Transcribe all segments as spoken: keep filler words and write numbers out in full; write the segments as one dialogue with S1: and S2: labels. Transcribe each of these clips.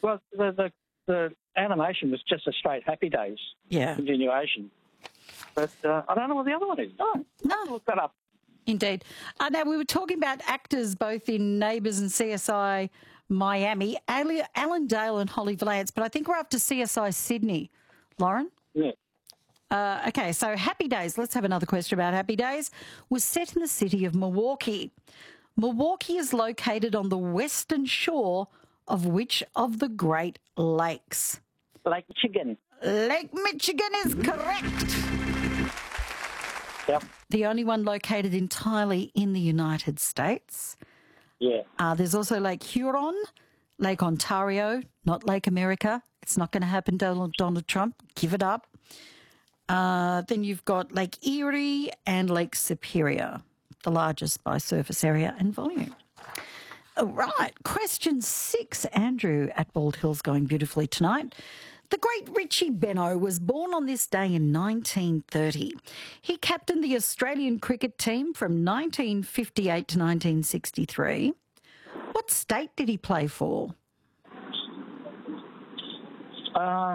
S1: Well, the, the the animation was just a straight Happy Days
S2: Yeah.
S1: continuation. But uh, I don't know what the other one is. No,
S2: No.
S1: I'll look that up.
S2: Indeed. Uh, now, we were talking about actors both in Neighbours and C S I Miami, Ali- Alan Dale and Holly Valance, but I think we're up to C S I Sydney. Lauren?
S1: Yeah.
S2: Uh, okay, so Happy Days, let's have another question about Happy Days, was set in the city of Milwaukee. Milwaukee is located on the western shore of which of the Great Lakes?
S1: Lake Michigan.
S2: Lake Michigan is correct.
S1: Yep.
S2: The only one located entirely in the United States.
S1: Yeah.
S2: Uh, there's also Lake Huron, Lake Ontario, not Lake America. It's not going to happen, Donald, Donald Trump. Give it up. Uh, then you've got Lake Erie and Lake Superior, the largest by surface area and volume. All right, question six. Andrew at Bald Hills going beautifully tonight. The great Richie Benaud was born on this day in nineteen thirty. He captained the Australian cricket team from nineteen fifty-eight to nineteen sixty-three. What state did he play for?
S1: Uh,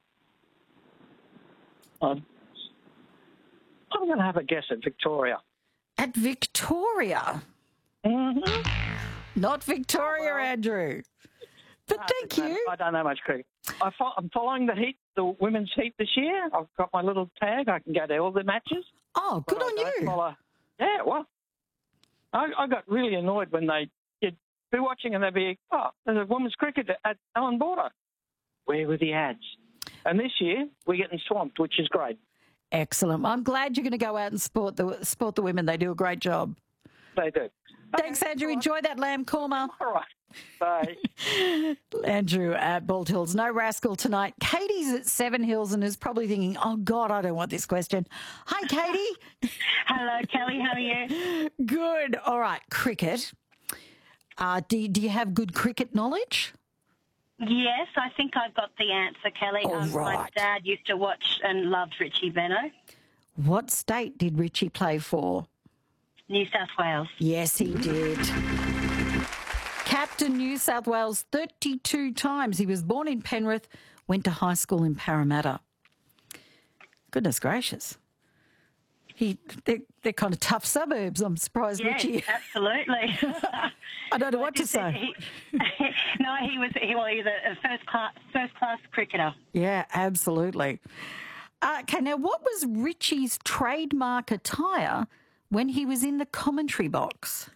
S1: I'm I'm going to have a guess at Victoria.
S2: At Victoria.
S1: Mm-hmm.
S2: Not Victoria,
S1: Oh, well.
S2: Andrew. But
S1: No,
S2: thank
S1: no,
S2: you.
S1: I don't know much cricket. I fo- I'm following the heat, the women's heat this year. I've got my little tag. I can go to all the matches.
S2: Oh, good
S1: But I
S2: on
S1: don't
S2: you.
S1: follow- Yeah, well, I, I got really annoyed when they you'd be watching and they'd be, oh, there's a women's cricket at Allan Border. Where were the ads? And this year we're getting swamped, which is great.
S2: Excellent. I'm glad you're going to go out and support the support the women. They do a great job.
S1: They do.
S2: Thanks,
S1: Okay,
S2: Andrew.
S1: all right.
S2: Enjoy that lamb korma.
S1: All right. Bye.
S2: Andrew at Bald Hills. No rascal tonight. Katie's at Seven Hills and is probably thinking, oh, God, I don't want this question. Hi, Katie.
S3: Hello, Kelly. How are you?
S2: Good. All right. Cricket. Uh, do, do you have good cricket knowledge?
S3: Yes, I think I've got the answer, Kelly.
S2: All
S3: um, My
S2: right.
S3: dad used to watch and loved Richie Benaud.
S2: What state did Richie play for?
S3: New South Wales.
S2: Yes, he did. Captain New South Wales thirty-two times. He was born in Penrith, went to high school in Parramatta. Goodness gracious. He, they're, they're kind of tough suburbs. I'm surprised
S3: Yes,
S2: Richie...
S3: absolutely.
S2: I don't know what to say.
S3: He, no, he was he, well, he was a first class first class cricketer.
S2: Yeah, absolutely. Uh, okay, now what was Richie's trademark attire when he was in the commentary box?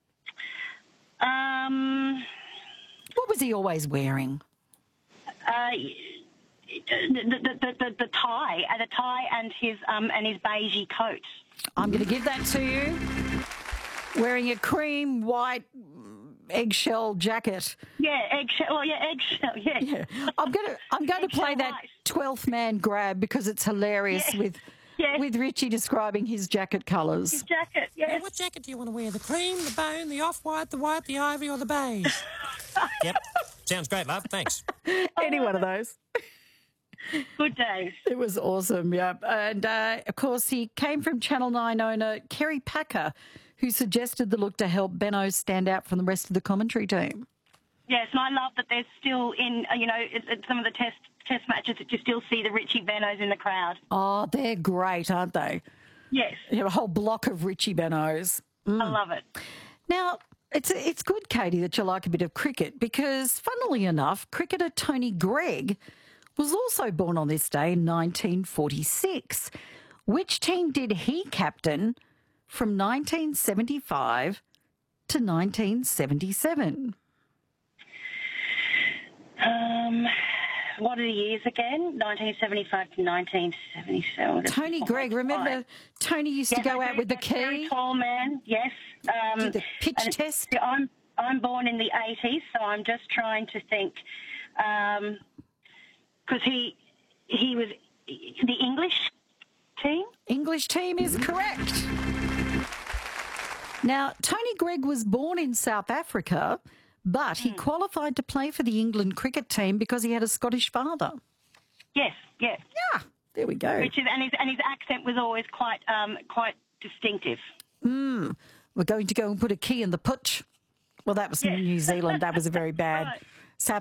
S3: Um,
S2: What was he always wearing?
S3: uh, the, the, the, the, the tie, uh, the tie, and his um and his beigey coat.
S2: I'm going to give that to you. Wearing a cream white eggshell jacket.
S3: Yeah, eggshell. Well, yeah, eggshell. Yeah.
S2: Yeah. I'm going to I'm going to play
S3: Eggshell
S2: that
S3: white.
S2: twelfth man grab because it's hilarious
S3: Yeah.
S2: with
S3: Yeah.
S2: with Richie describing his jacket colours.
S3: His jacket. Yes.
S4: What jacket do you want to wear? The cream, the bone, the off-white, the white, the ivory, or the beige? Yep. Sounds great, love. Thanks.
S2: Any one of those.
S3: Good days.
S2: It was awesome, yeah. And, uh, of course, he came from Channel nine owner Kerry Packer, who suggested the look to help Benaud stand out from the rest of the commentary team.
S3: Yes, and I love that there's still in, uh, you know, at, at some of the test test matches that you still see the Richie Benauds in the crowd.
S2: Oh, they're great, aren't they?
S3: Yes,
S2: You have a whole block of Richie Benauds.
S3: I love it.
S2: Now, it's it's good, Katie, that you like a bit of cricket because, funnily enough, cricketer Tony Greig was also born on this day in nineteen forty-six. Which team did he captain from nineteen seventy-five to nineteen seventy-seven?
S3: Um, what are the years again? nineteen seventy-five to nineteen seventy-seven.
S2: Tony Greig, remember Tony used to
S3: Yes,
S2: go
S3: I
S2: out
S3: do.
S2: with the
S3: That's a very
S2: key?
S3: tall man. Yes. Um,
S2: Do the pitch
S3: and
S2: test?
S3: see, I'm I'm born in the eighties, so I'm just trying to think. Because he he was the English team.
S2: English team is correct. Now, Tony Greig was born in South Africa, but he qualified to play for the England cricket team because he had a Scottish father.
S3: Yes. Yes.
S2: Yeah, there we go.
S3: Which is and his and his accent was always quite um quite distinctive.
S2: We're going to go and put a key in the putch. Well, that was in New Zealand. That was a very bad,
S3: Right.